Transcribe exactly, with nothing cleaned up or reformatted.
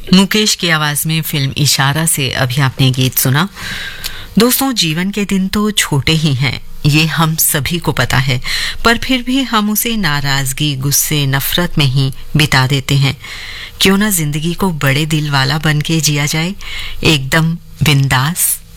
मुकेश की आवाज में फिल्म इशारा से अभी आपने गीत सुना। दोस्तों, जीवन के दिन तो छोटे ही हैं, ये हम सभी को पता है, पर फिर भी हम उसे नाराजगी, गुस्से, नफरत में ही बिता देते हैं। क्यों ना जिंदगी को बड़े दिल वाला बन के जिया जाए, एकदम बिंदास।